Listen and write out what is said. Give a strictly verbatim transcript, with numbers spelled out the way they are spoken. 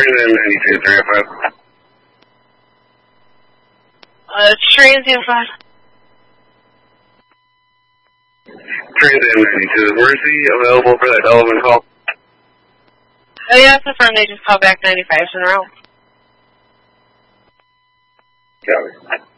Transient ninety-two, three oh five. Uh, Transient five. Transient ninety-two, is Mercy available for that Delavan call? Oh yeah, that's the firm they just called back ninety-five in a row. Got it.